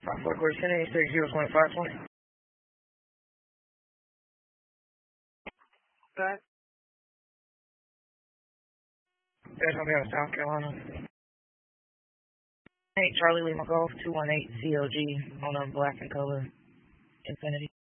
5 quarter 10-8-30-2520. Good. That's gonna be out of South Carolina. 8 Charlie Lima Golf 218 COG on a black and color Infinity.